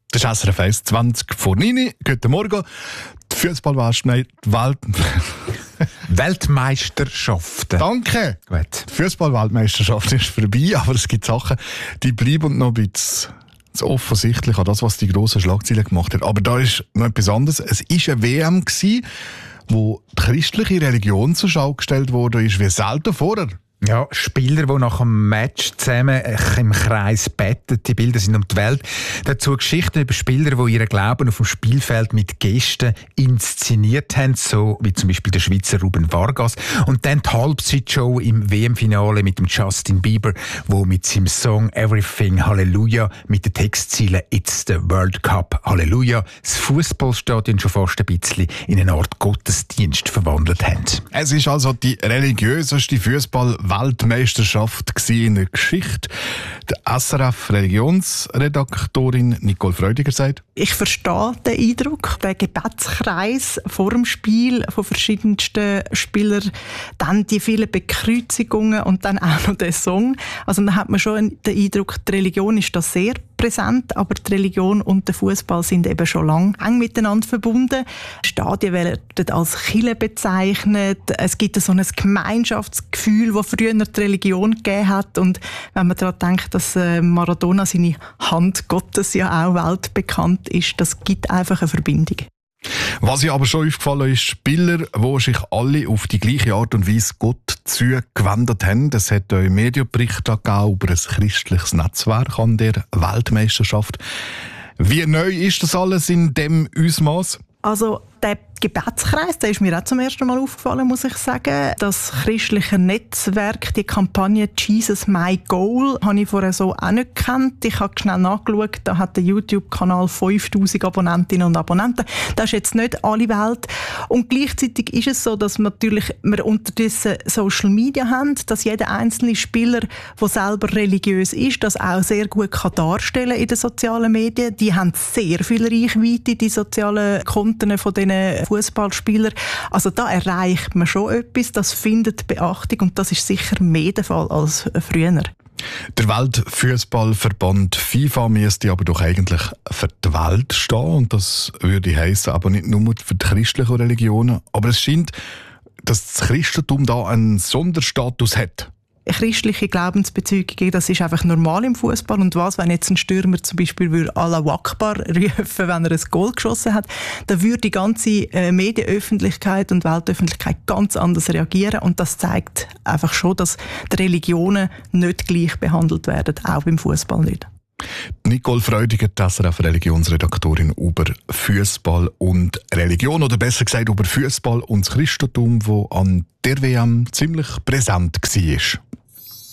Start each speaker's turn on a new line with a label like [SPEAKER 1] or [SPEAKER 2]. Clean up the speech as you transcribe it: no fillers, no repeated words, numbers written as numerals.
[SPEAKER 1] Das ist SRF 1, 20 vor 9. Guten Morgen. Die
[SPEAKER 2] Weltmeisterschaften.
[SPEAKER 1] Danke.
[SPEAKER 2] Gut.
[SPEAKER 1] Die Fußball-Weltmeisterschaft ist vorbei, aber es gibt Sachen, die bleiben noch ein bisschen zu offensichtlich an das, was die grossen Schlagzeilen gemacht hat. Aber da ist noch etwas anderes. Es war eine WM, wo die christliche Religion zur Schau gestellt wurde, ist wie selten vorher.
[SPEAKER 2] Ja, Spieler, die nach dem Match zusammen im Kreis beten. Die Bilder sind um die Welt. Dazu Geschichten über Spieler, die ihren Glauben auf dem Spielfeld mit Gesten inszeniert haben, so wie zum Beispiel der Schweizer Ruben Vargas. Und dann die Halbzeitshow im WM-Finale mit dem Justin Bieber, der mit seinem Song «Everything Hallelujah» mit den Textzielen «It's the World Cup Hallelujah» das Fußballstadion schon fast ein bisschen in eine Art Gottesdienst verwandelt haben.
[SPEAKER 1] Es ist also die religiöseste Fußball-Weltmeisterschaft in der Geschichte. Die SRF-Religionsredaktorin Nicole Freudiger sagt:
[SPEAKER 3] Ich verstehe den Eindruck, den Gebetskreis vor dem Spiel von verschiedensten Spielern, dann die vielen Bekreuzigungen und dann auch noch der Song. Also da hat man schon den Eindruck, die Religion ist da sehr präsent, aber die Religion und der Fußball sind eben schon lange eng miteinander verbunden. Stadien werden als Kirche bezeichnet. Es gibt so ein Gemeinschaftsgefühl, das früher die Religion gegeben hat. Und wenn man daran denkt, dass Maradona seine Hand Gottes ja auch weltbekannt ist, das gibt einfach eine Verbindung.
[SPEAKER 1] Was ja aber schon aufgefallen ist, Spieler, die sich alle auf die gleiche Art und Weise Gott zugewendet haben. Das hat einen Medienbericht gegeben über ein christliches Netzwerk an der Weltmeisterschaft. Wie neu ist das alles in dem Ausmaß?
[SPEAKER 3] Also der Gebetskreis, der ist mir auch zum ersten Mal aufgefallen, muss ich sagen. Das christliche Netzwerk, die Kampagne «Jesus My Goal», habe ich vorher so auch nicht gekannt. Ich habe schnell nachgeschaut, da hat der YouTube-Kanal 5000 Abonnentinnen und Abonnenten. Das ist jetzt nicht alle Welt. Und gleichzeitig ist es so, dass wir unterdessen Social Media haben, dass jeder einzelne Spieler, der selber religiös ist, das auch sehr gut darstellen kann in den sozialen Medien. Die haben sehr viel Reichweite, die sozialen Konten von diesen Fußballspieler. Also da erreicht man schon etwas, das findet Beachtung und das ist sicher mehr der Fall als früher.
[SPEAKER 1] Der Weltfußballverband FIFA müsste aber doch eigentlich für die Welt stehen und das würde heissen, aber nicht nur für die christlichen Religionen. Aber es scheint, dass das Christentum da einen Sonderstatus hat.
[SPEAKER 3] Christliche Glaubensbezeugungen, das ist einfach normal im Fußball. Und wenn jetzt ein Stürmer zum Beispiel Allahu Akbar rufen, wenn er ein Goal geschossen hat, dann würde die ganze Medienöffentlichkeit und Weltöffentlichkeit ganz anders reagieren. Und das zeigt einfach schon, dass die Religionen nicht gleich behandelt werden, auch beim Fußball nicht.
[SPEAKER 1] Nicole Freudiger, die SRF-Religionsredaktorin über Fußball und Religion, oder besser gesagt über Fußball und das Christentum, das an der WM ziemlich präsent war.